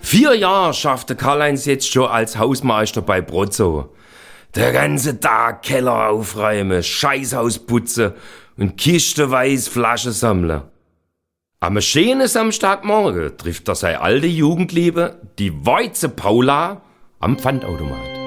4 Jahre schaffte Karl-Heinz jetzt schon als Hausmeister bei Brotzo. Der ganze Tag Keller aufräumen, Scheißhaus putzen und kistenweise Flaschen sammeln. Am schönen Samstagmorgen trifft er seine alte Jugendliebe, die Weize Paula, am Pfandautomat.